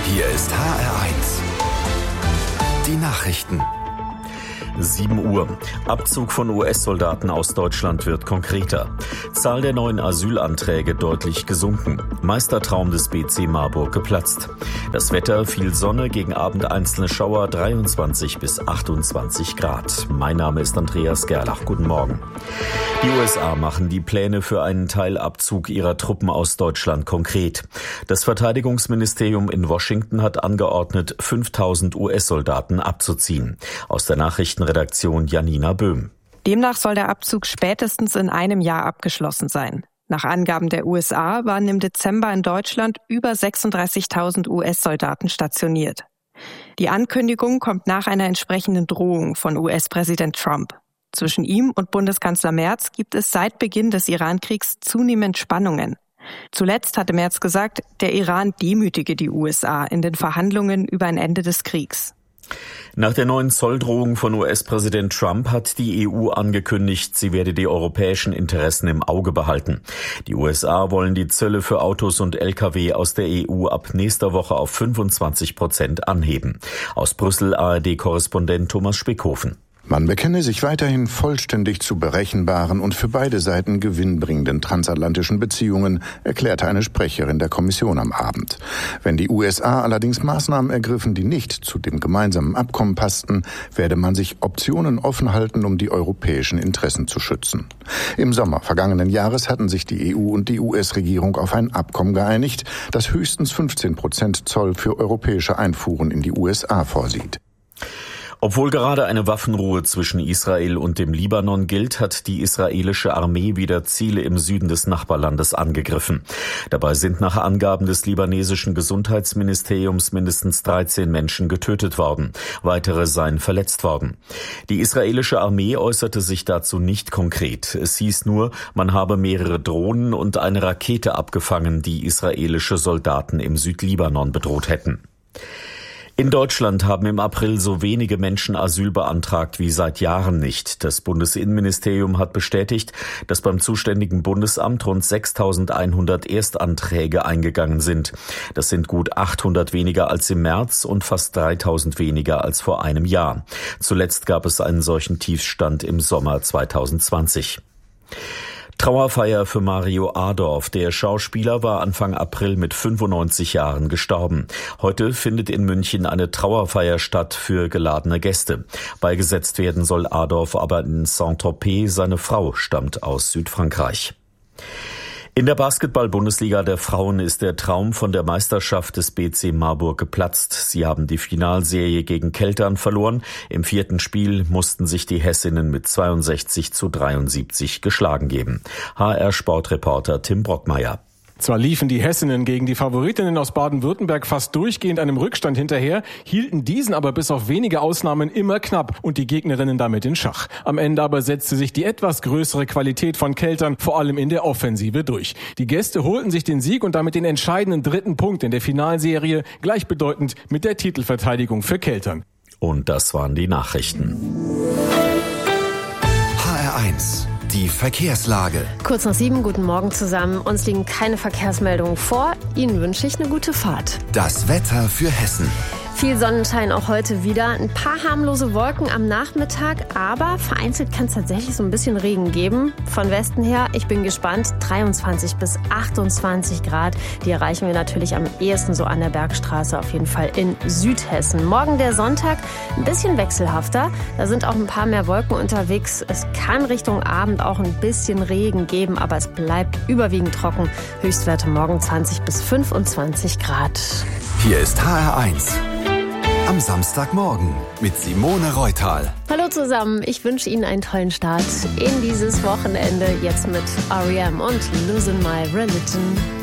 Hier ist HR1. Die Nachrichten. 7 Uhr. Abzug von US-Soldaten aus Deutschland wird konkreter. Zahl der neuen Asylanträge deutlich gesunken. Meistertraum des BC Marburg geplatzt. Das Wetter, viel Sonne, gegen Abend einzelne Schauer, 23 bis 28 Grad. Mein Name ist Andreas Gerlach. Guten Morgen. Die USA machen die Pläne für einen Teilabzug ihrer Truppen aus Deutschland konkret. Das Verteidigungsministerium in Washington hat angeordnet, 5000 US-Soldaten abzuziehen. Aus der Nachrichtenredaktion Janina Böhm. Demnach soll der Abzug spätestens in einem Jahr abgeschlossen sein. Nach Angaben der USA waren im Dezember in Deutschland über 36.000 US-Soldaten stationiert. Die Ankündigung kommt nach einer entsprechenden Drohung von US-Präsident Trump. Zwischen ihm und Bundeskanzler Merz gibt es seit Beginn des Iran-Kriegs zunehmend Spannungen. Zuletzt hatte Merz gesagt, der Iran demütige die USA in den Verhandlungen über ein Ende des Kriegs. Nach der neuen Zolldrohung von US-Präsident Trump hat die EU angekündigt, sie werde die europäischen Interessen im Auge behalten. Die USA wollen die Zölle für Autos und Lkw aus der EU ab nächster Woche auf 25% anheben. Aus Brüssel ARD-Korrespondent Thomas Spickhofen. Man bekenne sich weiterhin vollständig zu berechenbaren und für beide Seiten gewinnbringenden transatlantischen Beziehungen, erklärte eine Sprecherin der Kommission am Abend. Wenn die USA allerdings Maßnahmen ergriffen, die nicht zu dem gemeinsamen Abkommen passten, werde man sich Optionen offen halten, um die europäischen Interessen zu schützen. Im Sommer vergangenen Jahres hatten sich die EU und die US-Regierung auf ein Abkommen geeinigt, das höchstens 15% Zoll für europäische Einfuhren in die USA vorsieht. Obwohl gerade eine Waffenruhe zwischen Israel und dem Libanon gilt, hat die israelische Armee wieder Ziele im Süden des Nachbarlandes angegriffen. Dabei sind nach Angaben des libanesischen Gesundheitsministeriums mindestens 13 Menschen getötet worden. Weitere seien verletzt worden. Die israelische Armee äußerte sich dazu nicht konkret. Es hieß nur, man habe mehrere Drohnen und eine Rakete abgefangen, die israelische Soldaten im Südlibanon bedroht hätten. In Deutschland haben im April so wenige Menschen Asyl beantragt wie seit Jahren nicht. Das Bundesinnenministerium hat bestätigt, dass beim zuständigen Bundesamt rund 6.100 Erstanträge eingegangen sind. Das sind gut 800 weniger als im März und fast 3.000 weniger als vor einem Jahr. Zuletzt gab es einen solchen Tiefstand im Sommer 2020. Trauerfeier für Mario Adorf. Der Schauspieler war Anfang April mit 95 Jahren gestorben. Heute findet in München eine Trauerfeier statt für geladene Gäste. Beigesetzt werden soll Adorf aber in Saint-Tropez. Seine Frau stammt aus Südfrankreich. In der Basketball-Bundesliga der Frauen ist der Traum von der Meisterschaft des BC Marburg geplatzt. Sie haben die Finalserie gegen Keltern verloren. Im 4. Spiel mussten sich die Hessinnen mit 62-73 geschlagen geben. HR-Sportreporter Tim Brockmeier. Zwar liefen die Hessinnen gegen die Favoritinnen aus Baden-Württemberg fast durchgehend einem Rückstand hinterher, hielten diesen aber bis auf wenige Ausnahmen immer knapp und die Gegnerinnen damit in Schach. Am Ende aber setzte sich die etwas größere Qualität von Keltern vor allem in der Offensive durch. Die Gäste holten sich den Sieg und damit den entscheidenden 3. Punkt in der Finalserie, gleichbedeutend mit der Titelverteidigung für Keltern. Und das waren die Nachrichten. HR1. Die Verkehrslage. Kurz nach 7, guten Morgen zusammen. Uns liegen keine Verkehrsmeldungen vor. Ihnen wünsche ich eine gute Fahrt. Das Wetter für Hessen. Viel Sonnenschein auch heute wieder. Ein paar harmlose Wolken am Nachmittag, aber vereinzelt kann es tatsächlich so ein bisschen Regen geben. Von Westen her, ich bin gespannt, 23 bis 28 Grad. Die erreichen wir natürlich am ehesten so an der Bergstraße, auf jeden Fall in Südhessen. Morgen der Sonntag, ein bisschen wechselhafter. Da sind auch ein paar mehr Wolken unterwegs. Es kann Richtung Abend auch ein bisschen Regen geben, aber es bleibt überwiegend trocken. Höchstwerte morgen 20 bis 25 Grad. Hier ist HR1. Am Samstagmorgen mit Simone Reutal. Hallo zusammen, ich wünsche Ihnen einen tollen Start in dieses Wochenende. Jetzt mit R.E.M. und Losing My Religion.